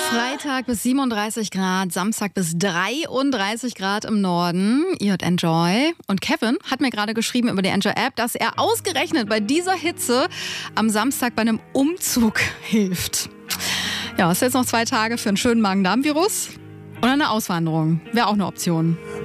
Freitag bis 37 Grad, Samstag bis 33 Grad im Norden. Ihr hört Enjoy. Und Kevin hat mir gerade geschrieben über die Enjoy-App, dass er ausgerechnet bei dieser Hitze am Samstag bei einem Umzug hilft. Ja, es ist jetzt noch 2 Tage für einen schönen Magen-Darm-Virus oder eine Auswanderung. Wäre auch eine Option.